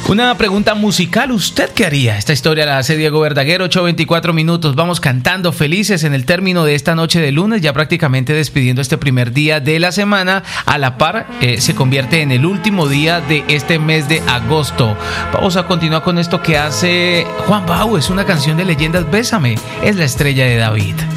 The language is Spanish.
Una pregunta musical, ¿usted qué haría? Esta historia la hace Diego Verdaguer, 8:24 minutos. Vamos cantando felices en el término de esta noche de lunes, ya prácticamente despidiendo este primer día de la semana. A la par, se convierte en el último día de este mes de agosto. Vamos a continuar con esto que hace Juan Bau, es una canción de leyendas. Bésame, es la estrella de David.